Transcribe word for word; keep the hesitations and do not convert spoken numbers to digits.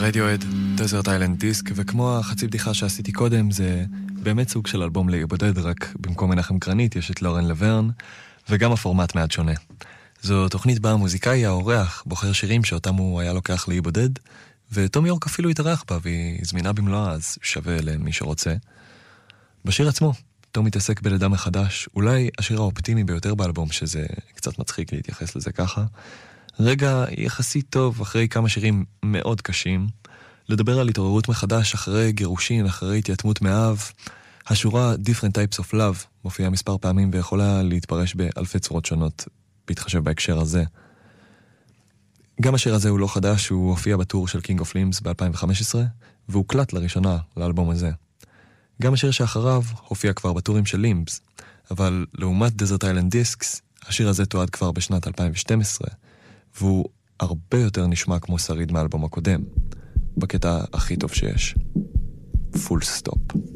רדיואד, דזרט איילנד דיסק, וכמו החצי בדיחה שעשיתי קודם, זה באמת סוג של אלבום לעיר בודד, רק במקום מנחם גרנית יש את לורן לברן, וגם הפורמט מעט שונה. זו תוכנית בה המוזיקאי, האורח, בוחר שירים שאותם הוא היה לוקח לעיר בודד, וטום יורק אפילו התארח בה, והיא זמינה במלואה, אז שווה למי שרוצה. בשיר עצמו, תום מתעסק בלידה מחדש, אולי השיר האופטימי ביותר באלבום, שזה קצת מצחיק להתייחס לזה ככה. רגע יחסית טוב אחרי כמה שירים מאוד קשים, לדבר על התעוררות מחדש אחרי גירושין, אחרי התייתמות מאב. השורה Different Types of Love מופיעה מספר פעמים ויכולה להתפרש באלפי צורות שונות, בהתחשב בהקשר הזה. גם השיר הזה הוא לא חדש, הוא הופיע בטור של King of Limbs ב-אלפיים וחמש עשרה, והוא קלט לראשונה לאלבום הזה. גם השיר שאחריו הופיע כבר בטורים של לימבס, אבל לעומת Desert Island Discs, השיר הזה תועד כבר בשנת אלפיים ושתים עשרה, והוא הרבה יותר נשמע כמו שריד מהאלבום הקודם, בקטע הכי טוב שיש. Full stop.